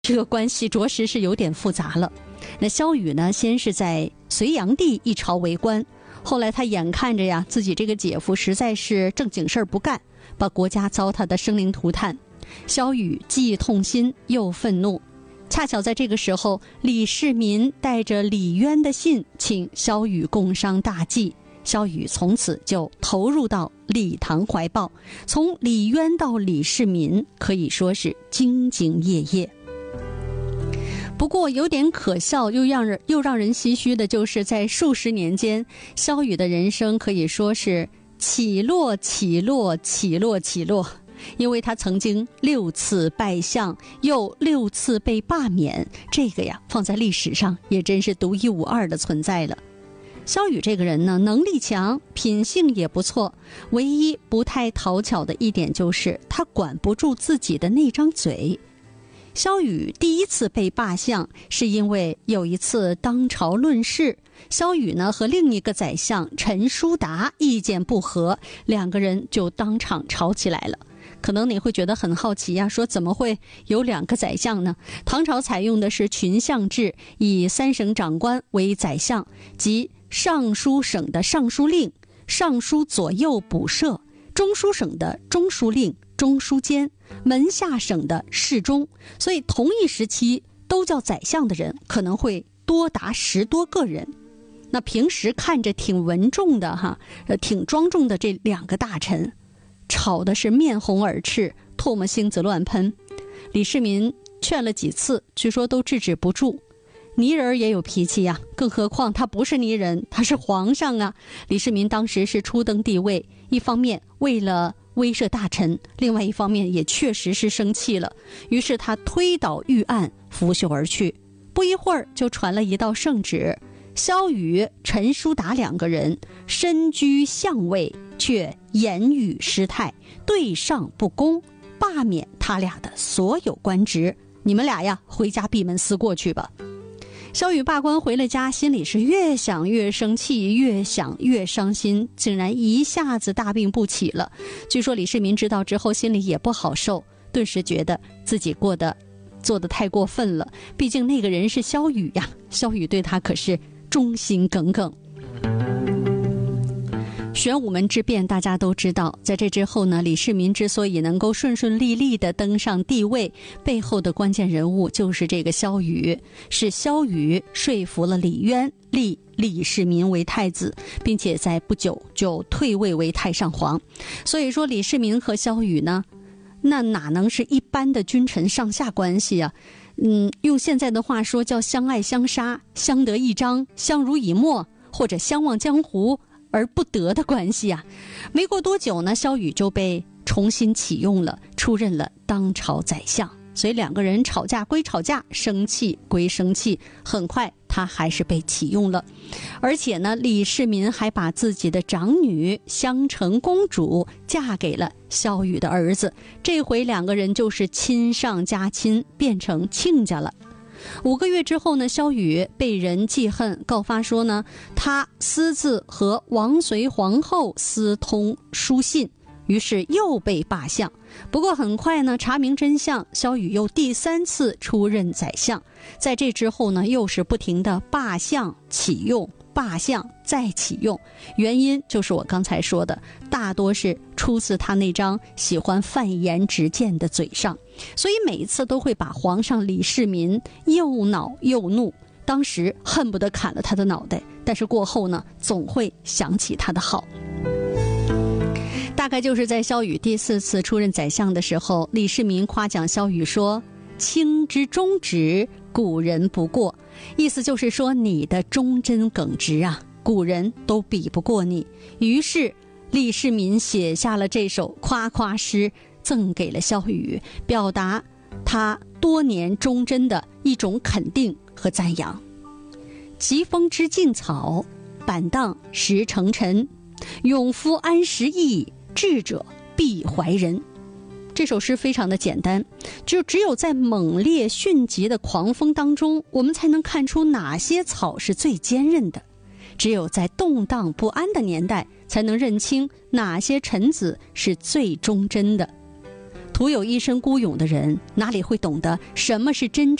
这个关系着实是有点复杂了。那萧瑀呢，先是在隋炀帝一朝为官，后来他眼看着呀，自己这个姐夫实在是正经事儿不干，把国家糟蹋得生灵涂炭。萧瑀既痛心又愤怒，恰巧在这个时候，李世民带着李渊的信请萧瑀共商大计。萧瑀从此就投入到李唐怀抱，从李渊到李世民可以说是兢兢业业。不过有点可笑又让人唏嘘的就是在数十年间，萧瑀的人生可以说是起落起落起落起落，因为他曾经6次拜相，又6次被罢免，这个呀放在历史上也真是独一无二的存在了。萧瑀这个人呢，能力强，品性也不错，唯一不太讨巧的一点就是他管不住自己的那张嘴。萧瑀第一次被罢相，是因为有一次当朝论事，萧瑀呢和另一个宰相陈叔达意见不合，两个人就当场吵起来了。可能你会觉得很好奇呀，说怎么会有2个宰相呢？唐朝采用的是群相制，以3省长官为宰相，即尚书省的尚书令、尚书左右补摄，中书省的中书令、中书监，门下省的侍中。所以同一时期都叫宰相的人可能会多达10多个人。那平时看着挺稳重的挺庄重的这2个大臣，吵的是面红耳赤，唾沫星子乱喷。李世民劝了几次，据说都制止不住。泥人也有脾气呀，更何况他不是泥人，他是皇上啊。李世民当时是初登帝位，一方面为了威慑大臣，另外一方面也确实是生气了，于是他推倒御案，拂袖而去。不一会儿就传了一道圣旨，萧瑀、陈叔达2个人身居相位，却言语失态，对上不公，罢免他俩的所有官职，你们俩呀回家闭门思过去吧。萧瑀罢官回了家，心里是越想越生气，越想越伤心，竟然一下子大病不起了。据说李世民知道之后心里也不好受，顿时觉得自己做得太过分了，毕竟那个人是萧瑀呀，萧瑀对他可是忠心耿耿。玄武门之变大家都知道，在这之后呢，李世民之所以能够顺顺利利地登上帝位，背后的关键人物就是这个萧瑀，是萧瑀说服了李渊立李世民为太子，并且在不久就退位为太上皇。所以说李世民和萧瑀呢，那哪能是一般的君臣上下关系啊？用现在的话说叫相爱相杀，相得益彰，相濡以沫，或者相忘江湖而不得的关系啊。没过多久呢，萧瑀就被重新启用了，出任了当朝宰相。所以2个人吵架归吵架，生气归生气，很快他还是被启用了。而且呢，李世民还把自己的长女襄城公主嫁给了萧瑀的儿子，这回2个人就是亲上加亲，变成亲家了。5个月之后呢，萧瑀被人记恨，告发说呢，他私自和王隋皇后私通书信，于是又被罢相。不过很快呢，查明真相，萧瑀又第3次出任宰相。在这之后呢，又是不停的罢相启用，罢相再启用，原因就是我刚才说的，大多是出自他那张喜欢犯言直谏的嘴上，所以每一次都会把皇上李世民又恼又怒，当时恨不得砍了他的脑袋，但是过后呢，总会想起他的好。大概就是在萧瑀第4次出任宰相的时候，李世民夸奖萧瑀说，卿之忠直，古人不过，意思就是说你的忠贞耿直啊，古人都比不过你。于是李世民写下了这首夸夸诗，赠给了萧瑀，表达他多年忠贞的一种肯定和赞扬。疾风知劲草，板荡识成臣，勇夫安时意，智者必怀仁。这首诗非常的简单，就只有在猛烈迅疾的狂风当中，我们才能看出哪些草是最坚韧的；只有在动荡不安的年代，才能认清哪些臣子是最忠贞的。 徒有一身孤勇的人，哪里会懂得什么是真